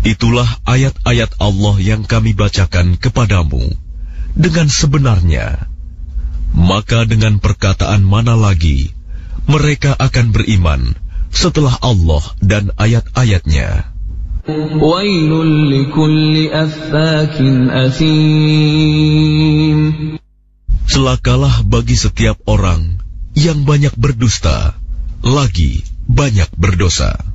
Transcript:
Itulah ayat-ayat Allah yang kami bacakan kepadamu dengan sebenarnya. Maka dengan perkataan mana lagi mereka akan beriman setelah Allah dan ayat-ayatnya? Wailul likulli affakin athim. Celakalah bagi setiap orang yang banyak berdusta, lagi banyak berdosa.